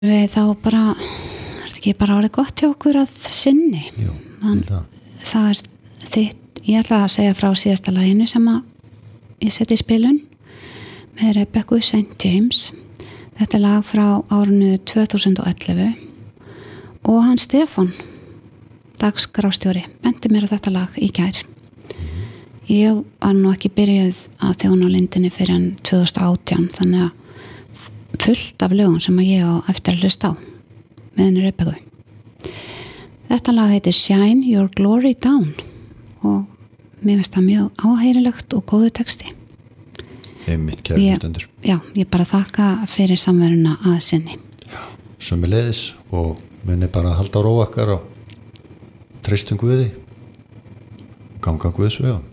við þá bara ekki bara orðið gott hjá okkur að sinni. Jú, það þitt, ég ætla að segja frá síðasta laginu sem að ég seti í spilun með Rebecca St. James. Þetta er lag frá árinu 2011 og hann Stefán dagskrárstjóri benti mér á þetta lag í gær. Ég var nú ekki byrjuð að þjóna á lindinni fyrir en 2018, þannig að fullt af lögum sem að ég á eftir að hlusta á með henni Rebecca. Þetta lag heitir Shine Your Glory Down og mér finnst það mjög áheyrilegt og góðu texti. Einmitt kærlustundur. Já, ég bara þakka fyrir samveruna að sinni. Já, sömuleiðis og minni bara að halda á ró okkar og treystum Guði, ganga Guðs vegum.